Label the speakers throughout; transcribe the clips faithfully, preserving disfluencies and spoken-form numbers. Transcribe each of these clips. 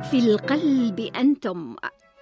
Speaker 1: في القلب أنتم.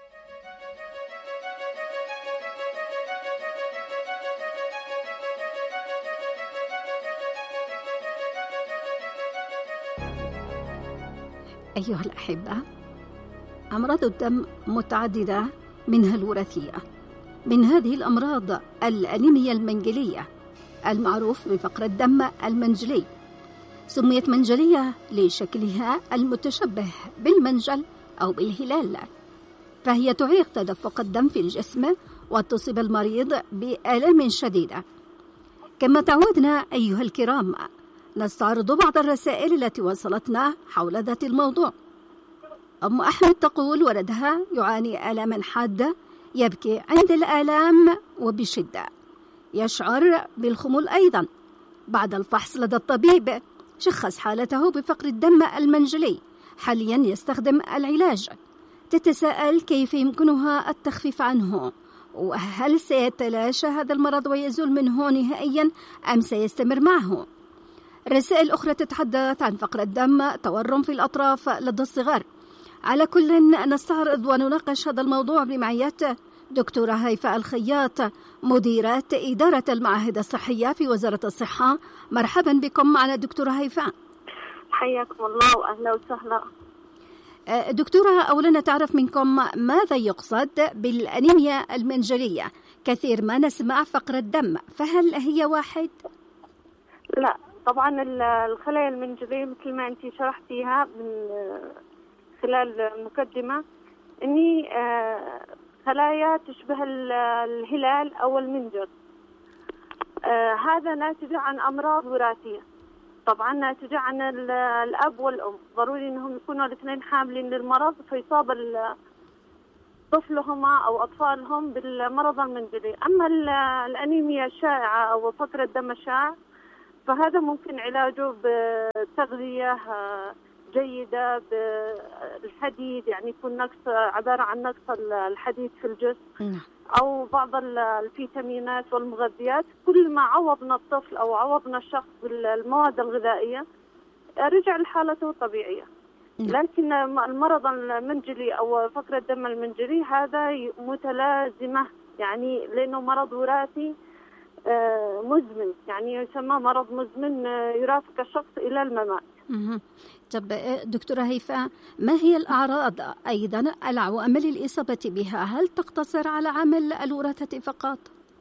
Speaker 1: أيها الأحبة، أمراض الدم متعددة منها الوراثية. من هذه الأمراض الأنيميا المنجلية المعروف بفقر الدم المنجلي. سميت منجلية لشكلها المتشبه بالمنجل أو بالهلال، فهي تعيق تدفق الدم في الجسم وتصيب المريض بآلام شديدة. كما تعودنا أيها الكرام نستعرض بعض الرسائل التي وصلتنا حول ذات الموضوع. أم أحمد تقول ولدها يعاني آلاما حادة، يبكي عند الآلام وبشدة، يشعر بالخمول أيضا. بعد الفحص لدى الطبيب شخص حالته بفقر الدم المنجلي، حاليا يستخدم العلاج. تتساءل كيف يمكنها التخفيف عنه، وهل سيتلاشى هذا المرض ويزول منه نهائيا أم سيستمر معه؟ رسائل أخرى تتحدث عن فقر الدم، تورم في الأطراف لدى الصغار. على كل نستعرض ونناقش هذا الموضوع بمعية دكتورة هيفاء الخياط، مديرة إدارة المعاهد الصحية في وزارة الصحة. مرحبا بكم معنا دكتورة هيفاء.
Speaker 2: حياكم الله وأهلا وسهلا.
Speaker 1: دكتورة، أولا نتعرف منكم ماذا يقصد بالأنيميا المنجلية؟ كثير ما نسمع فقر الدم، فهل هي واحد؟
Speaker 2: لا طبعا الخلايا المنجلية مثل ما أنت شرحتيها من خلال المقدمة أني خلايا تشبه الهلال أو المنجل. هذا ناتج عن أمراض وراثية، طبعا ناتجة عن الأب والأم. ضروري أنهم يكونوا الاثنين حاملين للمرض فيصاب طفلهما أو أطفالهم بالمرض المنجلي. أما الأنيميا الشائعة أو فقر الدم الشائع فهذا ممكن علاجه بتغذية جيدة بالحديد، يعني يكون نقص عبارة عن نقص الحديد في الجسم أو بعض الفيتامينات والمغذيات. كل ما عوضنا الطفل أو عوضنا الشخص بالمواد الغذائية رجع لحالته الطبيعية. لكن المرض المنجلي أو فقر الدم المنجلي هذا متلازمة، يعني لأنه مرض وراثي مزمن، يعني يسمى مرض مزمن يرافق الشخص إلى الممات.
Speaker 1: طب دكتورة هيفاء، ما هي الأعراض أيضا العوامل الإصابة بها؟ هل تقتصر على عامل الوراثة فقط؟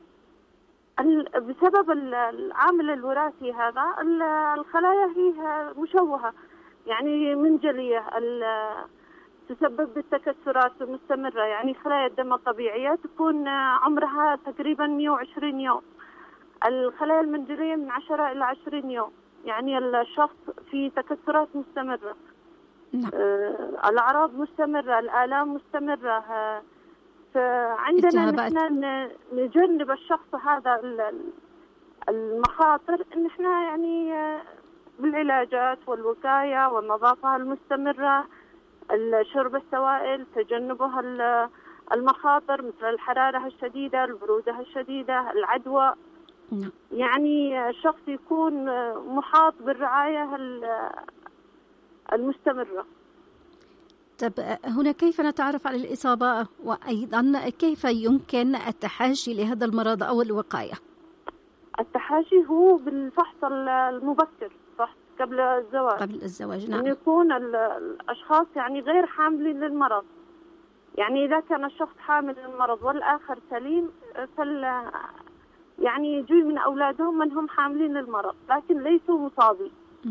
Speaker 2: بسبب العامل الوراثي هذا الخلايا هي مشوهة، يعني منجلية، تسبب بالتكسرات مستمرة. يعني خلايا الدم الطبيعية تكون عمرها تقريبا مئة وعشرين يوم، الخلايا المنجلية من عشرة إلى عشرين يوم، يعني الشخص في تكسرات مستمرة. نعم. آه الأعراض مستمرة، الآلام مستمرة. آه فعندنا نحن نجنب الشخص هذا المخاطر إن احنا يعني بالعلاجات والوقاية والنظافة المستمرة، شرب السوائل، تجنبها المخاطر مثل الحرارة الشديدة، البرودة الشديدة، العدوى. نعم. يعني الشخص يكون محاط بالرعاية المستمرة.
Speaker 1: طب هنا كيف نتعرف على الإصابة، وأيضا كيف يمكن التحاشي لهذا المرض أو الوقاية؟
Speaker 2: التحاشي هو بالفحص المبكر، فحص قبل الزواج.
Speaker 1: قبل الزواج، نعم.
Speaker 2: أن يكون الأشخاص يعني غير حاملين للمرض. يعني إذا كان الشخص حامل للمرض والآخر سليم فال يعني يجي من أولادهم من هم حاملين للمرض لكن ليسوا مصابين.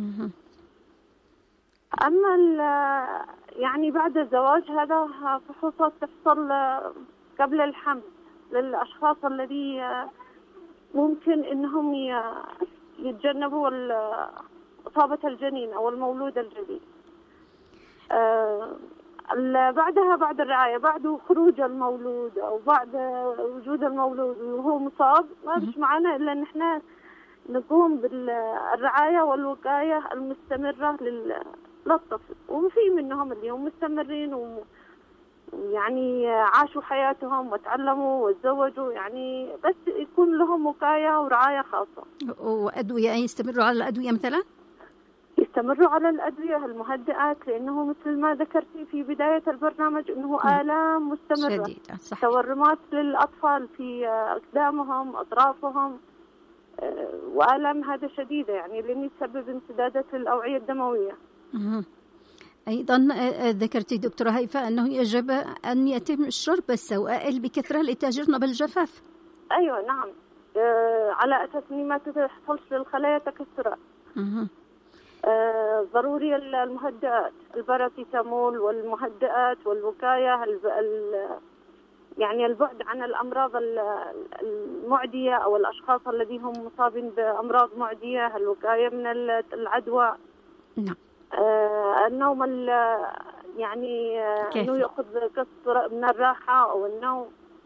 Speaker 2: أما يعني بعد الزواج هذا فحوصات تحصل قبل الحمل للأشخاص الذي ممكن إنهم يتجنبوا إصابة الجنين أو المولود الجديد. بعدها بعد الرعاية، بعد خروج المولود أو بعد وجود المولود وهو مصاب، ما فيش معنا إلا إن إحنا نقوم بالرعاية والوقاية المستمرة للطفل. وفي منهم اليوم مستمرين ويعني عاشوا حياتهم وتعلموا وتزوجوا، يعني بس يكون لهم وقاية ورعاية خاصة.
Speaker 1: وأدوية يستمروا على الأدوية مثلا؟
Speaker 2: يستمروا على الأدوية المهدئات، لأنه مثل ما ذكرتي في بداية البرنامج أنه
Speaker 1: نعم.
Speaker 2: آلام مستمرة
Speaker 1: شديدة صح.
Speaker 2: تورمات للأطفال في أقدامهم أطرافهم، وآلام هذا شديدة يعني لأن يسبب انسدادات للأوعية الدموية.
Speaker 1: مه. أيضا ذكرتي دكتورة هيفاء أنه يجب أن يتم شرب السوائل بكثرة لتجنب الجفاف.
Speaker 2: أيوة نعم، آه على أساس أن ما تحصلش للخلايا تكسرات. آه ضروري المهدئات، الباراسيتامول والمهدئات والوقاية، يعني البعد عن الأمراض المعدية أو الأشخاص الذين هم مصابين بأمراض معدية، الوقاية من العدوى.
Speaker 1: نعم.
Speaker 2: آه النوم يعني أنه يأخذ قسط من الراحة أو النوم.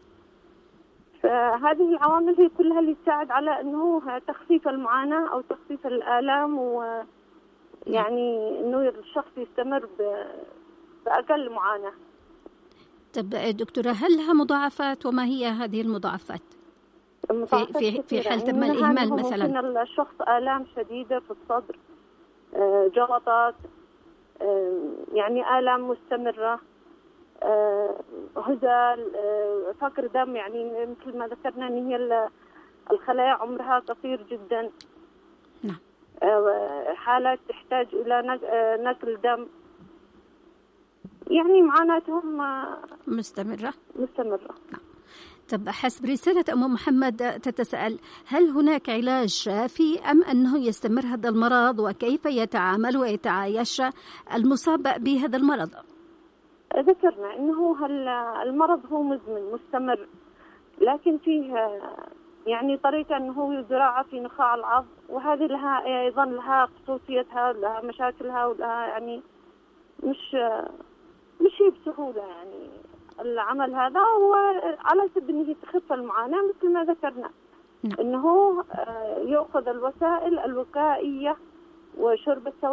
Speaker 2: فهذه العوامل هي كلها اللي تساعد على أنه تخفيف المعاناة أو تخفيف الآلام، ويعني أنه الشخص يستمر بأقل معاناة.
Speaker 1: طب دكتورة، هل لها مضاعفات وما هي هذه المضاعفات؟ في في في حال تم الإهمال مثلا؟
Speaker 2: ممكن الشخص آلام شديدة في الصدر، جلطات، يعني آلام مستمرة، هزال، فقر دم، يعني مثل ما ذكرنا ان هي الخلايا عمرها قصير جدا.
Speaker 1: نعم.
Speaker 2: حالات تحتاج الى نقل دم، يعني معاناتهم
Speaker 1: مستمرة
Speaker 2: مستمرة.
Speaker 1: نعم. طب حسب رسالة أم محمد تتساءل، هل هناك علاج شافي أم أنه يستمر هذا المرض، وكيف يتعامل ويتعايش المصاب بهذا المرض؟
Speaker 2: ذكرنا أنه المرض هو مزمن مستمر، لكن فيه يعني طريقة أنه يزرع في نخاع العظم، وهذه لها أيضا لها خصوصيتها، لها مشاكلها، ولها يعني مش مش بسهولة يعني العمل هذا، هو على سبيل أنه تخف المعاناة مثل ما ذكرنا.
Speaker 1: نعم.
Speaker 2: أنه يأخذ الوسائل الوقائية وشرب السوائل